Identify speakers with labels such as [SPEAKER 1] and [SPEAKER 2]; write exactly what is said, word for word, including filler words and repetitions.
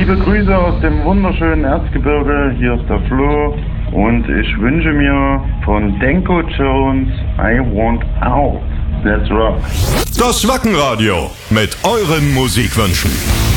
[SPEAKER 1] Liebe Grüße aus dem wunderschönen Erzgebirge, hier ist der Flo und ich wünsche mir von Denko Jones I Want Out. Let's rock.
[SPEAKER 2] Das Wackenradio mit euren Musikwünschen.